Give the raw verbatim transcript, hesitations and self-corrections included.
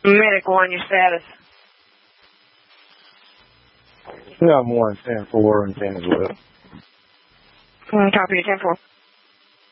Medical on your status. Yeah, I'm one ten four and ten as well. Mm, copy your ten four.